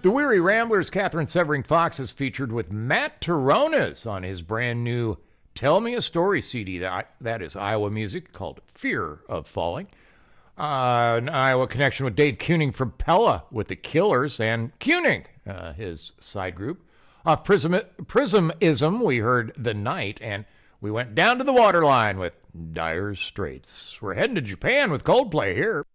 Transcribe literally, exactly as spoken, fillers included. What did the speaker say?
The Weary Ramblers, Catherine Severing Fox, is featured with Matt Taronas on his brand new Tell Me a Story C D. That, that is Iowa music called Fear of Falling. Uh, an Iowa connection with Dave Kuning from Pella with the Killers, and Kuning, uh, his side group. Off Prism, Prismism, we heard The Night, and we went down to the waterline with Dire Straits. We're heading to Japan with Coldplay here.